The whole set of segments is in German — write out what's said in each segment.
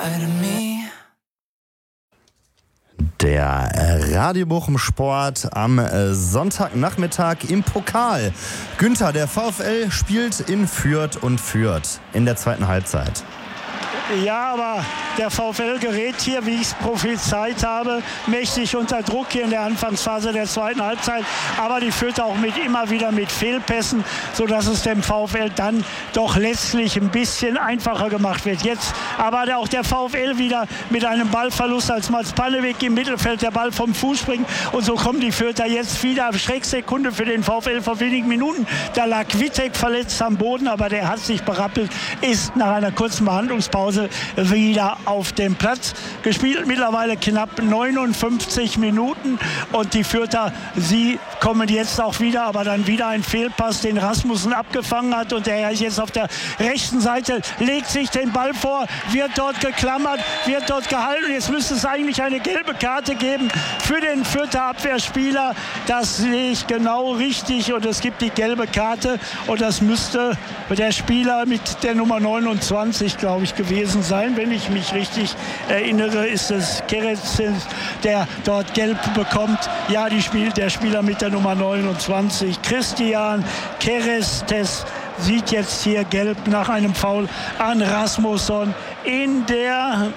Der Radio Bochum Sport am Sonntagnachmittag im Pokal. Günther, der VfL spielt in Fürth und führt in der zweiten Halbzeit. Ja, aber der VfL gerät hier, wie ich es prophezeit habe, mächtig unter Druck hier in der Anfangsphase der zweiten Halbzeit. Aber die führt auch immer wieder mit Fehlpässen, sodass es dem VfL dann doch letztlich ein bisschen einfacher gemacht wird. Jetzt aber auch der VfL wieder mit einem Ballverlust, als Mats Panneweg im Mittelfeld der Ball vom Fuß springt. Und so kommen die Fürther jetzt wieder. Schrecksekunde für den VfL vor wenigen Minuten. Da lag Wittek verletzt am Boden, aber der hat sich berappelt, ist nach einer kurzen Behandlungspause wieder auf dem Platz. Gespielt mittlerweile knapp 59 Minuten und die Fürther, sie kommen jetzt auch wieder, aber dann wieder ein Fehlpass, den Rasmussen abgefangen hat und der ist jetzt auf der rechten Seite, legt sich den Ball vor, wird dort geklammert, wird dort gehalten. Jetzt müsste es eigentlich eine gelbe Karte geben für den Fürther Abwehrspieler. Das sehe ich genau richtig und es gibt die gelbe Karte und das müsste der Spieler mit der Nummer 29, glaube ich, gewesen sein. Wenn ich mich richtig erinnere, ist es Keres, der dort gelb bekommt. Ja, der Spieler mit der Nummer 29, Christian Kerestes, sieht jetzt hier gelb nach einem Foul an Rasmussen in der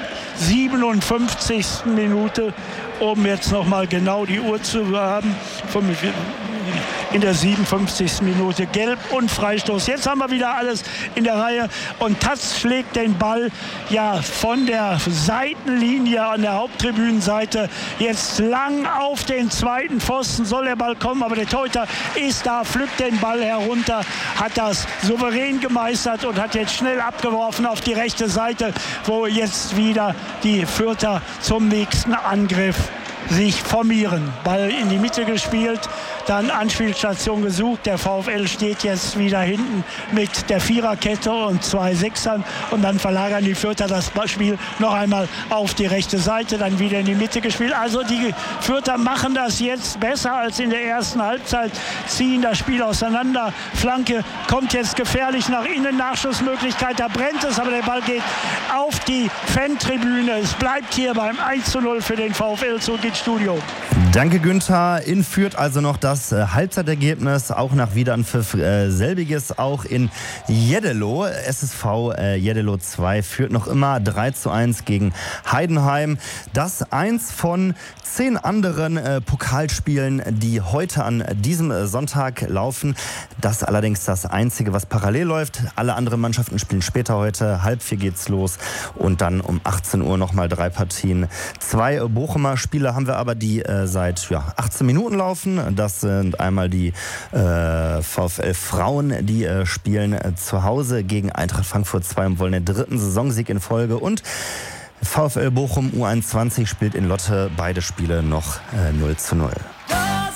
57. Minute, um jetzt nochmal genau die Uhr zu haben. In der 57. Minute gelb und Freistoß. Jetzt haben wir wieder alles in der Reihe und Tatz schlägt den Ball ja von der Seitenlinie an der Haupttribünenseite jetzt lang auf den zweiten Pfosten. Soll der Ball kommen, aber der Torhüter ist da, pflückt den Ball herunter, hat das souverän gemeistert und hat jetzt schnell abgeworfen auf die rechte Seite, wo jetzt wieder die Fürther zum nächsten Angriff sich formieren. Ball in die Mitte gespielt, dann Anspielstation gesucht. Der VfL steht jetzt wieder hinten mit der Viererkette und 2 Sechsern und dann verlagern die Fürther das Spiel noch einmal auf die rechte Seite, dann wieder in die Mitte gespielt. Also die Fürther machen das jetzt besser als in der ersten Halbzeit, ziehen das Spiel auseinander. Flanke kommt jetzt gefährlich nach innen, Nachschussmöglichkeit, da brennt es, aber der Ball geht auf die Fantribüne. Es bleibt hier beim 1:0 für den VfL. Zurück ins Studio. Danke, Günther. In Fürth also noch das Halbzeitergebnis, auch nach Wiederanpfiff selbiges auch in Jeddelo. SSV Jeddelo 2 führt noch immer 3:1 gegen Heidenheim. Das eins von 10 anderen Pokalspielen, die heute an diesem Sonntag laufen. Das allerdings das einzige, was parallel läuft. Alle anderen Mannschaften spielen später heute. 3:30 geht's los und dann um 18 Uhr nochmal 3 Partien. 2 Bochumer Spiele haben wir aber, die seit 18 Minuten laufen. Das sind einmal die VfL Frauen, die spielen zu Hause gegen Eintracht Frankfurt 2 und wollen den 3. Saisonsieg in Folge. Und VfL Bochum U21 spielt in Lotte beide Spiele noch 0:0.